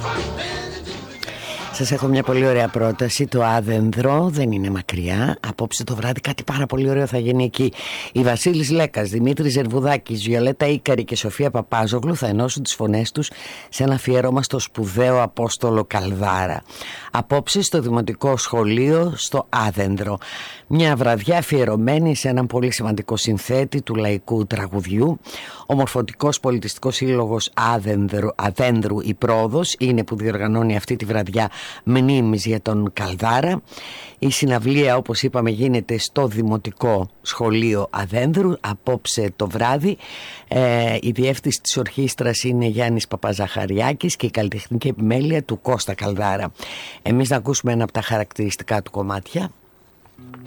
Σας έχω μια πολύ ωραία πρόταση. Το Άδενδρο δεν είναι μακριά. Απόψε το βράδυ κάτι πάρα πολύ ωραίο θα γίνει εκεί. Η Βασίλης Λέκας, Δημήτρης Ζερβουδάκης, Βιολέτα Ίκαρη και Σοφία Παπάζογλου θα ενώσουν τις φωνές τους σε ένα αφιέρωμα στο σπουδαίο Απόστολο Καλδάρα. Απόψε στο Δημοτικό Σχολείο στο Άδενδρο. Μια βραδιά αφιερωμένη σε έναν πολύ σημαντικό συνθέτη του λαϊκού τραγουδιού. Ο Μορφωτικός Πολιτιστικός Σύλλογος Αδένδρου η Πρόοδος είναι που διοργανώνει αυτή τη βραδιά μνήμης για τον Καλδάρα. Η συναυλία, όπως είπαμε, γίνεται στο Δημοτικό Σχολείο Αδένδρου απόψε το βράδυ. Η διεύθυνση της ορχήστρας είναι Γιάννης Παπαζαχαριάκης και η καλλιτεχνική επιμέλεια του Κώστα Καλδάρα. Εμείς να ακούσουμε ένα από τα χαρακτηριστικά του κομμάτια.